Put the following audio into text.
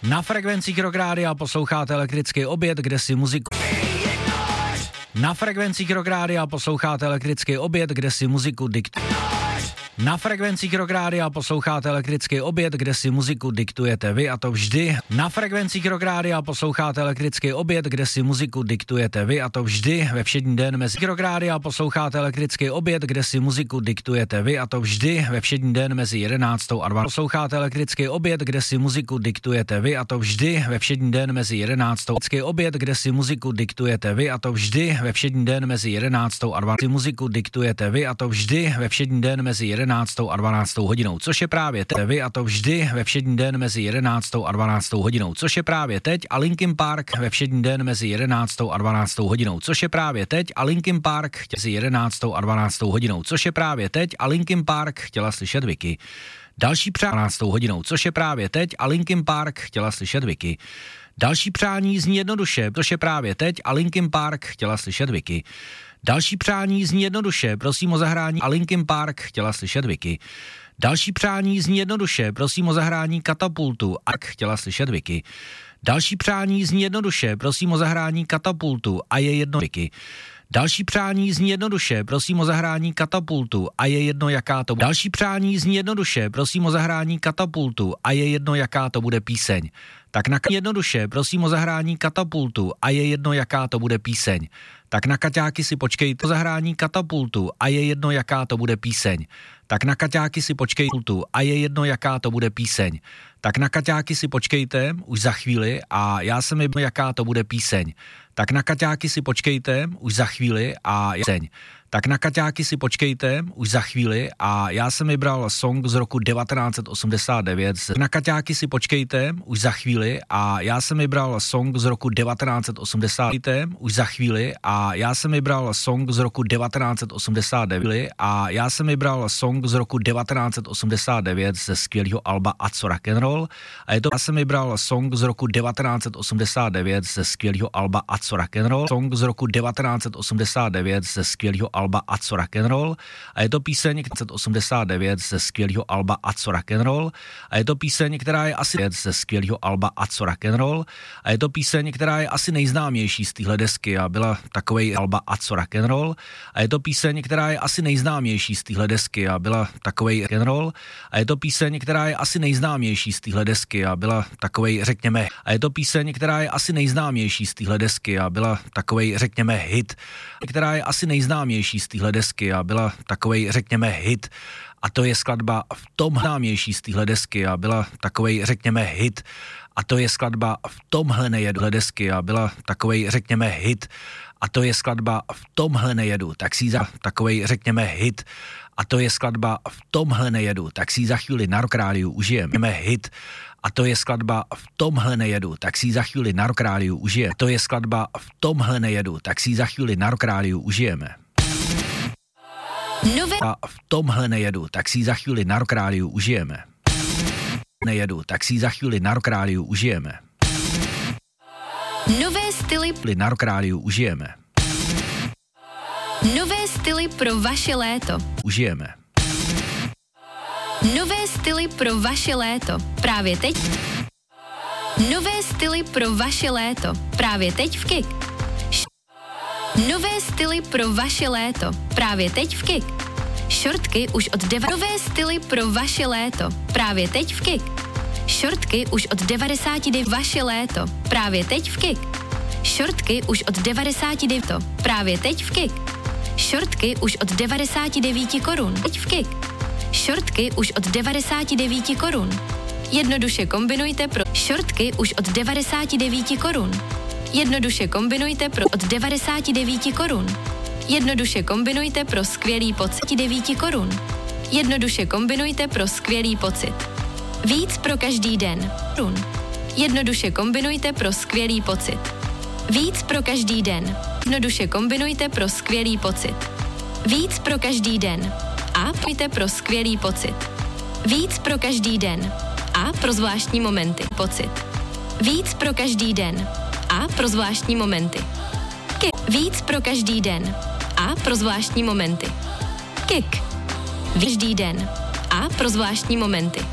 Na frekvencích Rock Rádia posloucháte Elektrický oběd, kde si muziku... Na frekvencích Rock Rádia posloucháte Elektrický oběd, kde si muziku Na frekvencích Rock Rádia posloucháte Elektrický oběd, kde si muziku diktujete vy, a to vždy. Na frekvencích Rock Rádia posloucháte Elektrický oběd, kde si muziku diktujete vy, a to vždy ve všední den mezi Rock Rádia posloucháte Elektrický oběd, kde si muziku diktujete vy, a to vždy ve všední den mezi 11. a 12. Posloucháte Elektrický oběd, kde si muziku diktujete vy, a to vždy ve všední den mezi 11. Elektrický oběd, kde si muziku diktujete vy, a to vždy ve všední den mezi 11. a 12. Muziku diktujete vy, a to vždy ve všední den mezi 11. a 12. hodinou, což je právě teď vy, a to vždy ve všední den mezi 11. a 12. hodinou, což je právě teď, a Linkin Park ve všední den mezi 11. a 12. hodinou, což je právě teď, a Linkin Park mezi 11. a 12. hodinou, což je právě teď, a Linkin Park chtěla slyšet Vicky. Další přání 12. hodinou, což je právě teď, a Linkin Park chtěla slyšet Vicky. Další přání zní jednoduše, což je právě teď, a Linkin Park chtěla slyšet Vicky. Další přání zní jednoduše, prosím o zahrání, a Linkin Park chtěla slyšet Vicky. Další přání zní jednoduše, prosím o zahrání Katapultu, a chtěla slyšet Vicky. Další přání zní jednoduše, prosím o zahrání Katapultu, a je jedno Vicky. Další přání zní jednoduše, prosím o zahrání Katapultu, a je jedno jaká to bude. Další přání zní jednoduše, prosím o zahrání Katapultu, a je jedno jaká to bude píseň. Tak na jednoduše, prosím o zahrání Katapultu, a je jedno jaká to bude píseň. Tak na kaťáky si počkejte o zahrání Katapultu, a je jedno jaká to bude píseň. Tak na kaťáky si počkejte, a je jedno jaká to bude píseň. Tak na kaťáky si počkejte už za chvíli, a já jsem jedno jaká to bude píseň. Tak na kaťáky si počkejte už za chvíli, a píseň. Tak na kaťáky si počkejte už za chvíli, a já jsem vybral song z roku 1989. Na kaťáky si počkejte už za chvíli, a já jsem vybral song z roku 1989. Už za chvíli, a já jsem vybral song z roku 1989. A já jsem vybral song z roku 1989 ze skvělého alba A co rock'n'roll. A je to, já jsem vybral song z roku 1989 ze skvělého alba A co rock'n'roll. Song z roku 1989 ze skvělého alba A co rock'n'roll, a je to píseň 1989 ze skvělého alba A co rock'n'roll, a je to píseň, která je asi ze skvělého alba A co rock'n'roll, a je to píseň, která je asi nejznámější z téhle desky, a byla takovej alba A co rock'n'roll, a je to píseň, která je asi nejznámější z téhle desky, a byla takovej rock'n'roll, a je to píseň, která je asi nejznámější z téhle desky, a byla takovej, řekněme, a je to píseň, která je asi nejznámější z téhle desky, a byla takovej, řekněme, hit, která je asi nejznámější z téhle desky, a byla takovej, řekněme, hit. A to je skladba v tom známější z téhle desky, a byla takovej, řekněme, hit. A to je skladba v tomhle nejedu desky, a byla takovej, řekněme, hit. A to je skladba v tomhle nejedu, tak si za takovej, řekněme, hit. A to je skladba v tomhle nejedu, tak si za chvíli na Rock Rádiu užijeme hit. A to je skladba v tomhle nejedu, tak si za chvíli na Rock Rádiu užijeme. To je skladba v tomhle nejedu, tak si za chvíli na Rock Rádiu užijeme. A v tomhle nejedu, tak si za chvíli na Rock Rádiu užijeme. Nejedu, tak si za chvíli na Rock Rádiu užijeme. Nové styly Na Rock Rádiu užijeme. Nové styly pro vaše léto. Užijeme. Nové styly pro vaše léto. Právě teď. Nové styly pro vaše léto. Právě teď v KIK. Nové styly pro vaše léto. Právě teď v KIK. Šortky už od Nové styly pro vaše léto. Právě teď v KIK. Šortky už od 99 vaše léto. Právě teď v KIK. Šortky už od 99 právě teď v KIK. Šortky už od 99 korun. Teď v KIK. Šortky už od 99 korun. Jednoduše kombinujte pro šortky už od 99 korun. Jednoduše kombinujte pro od 99 korun. Jednoduše kombinujte pro skvělý pocit 9 korun. Jednoduše kombinujte pro skvělý pocit. Víc pro každý den. Jednoduše kombinujte pro skvělý pocit. Víc pro každý den. Jednoduše kombinujte pro skvělý pocit. Víc pro každý den. A pojďte pro skvělý pocit. Víc pro každý den. A pro zvláštní momenty. Pocit. Víc pro každý den. A pro zvláštní momenty. Víc pro každý den. A pro zvláštní momenty. KIK. Každý den. A pro zvláštní momenty.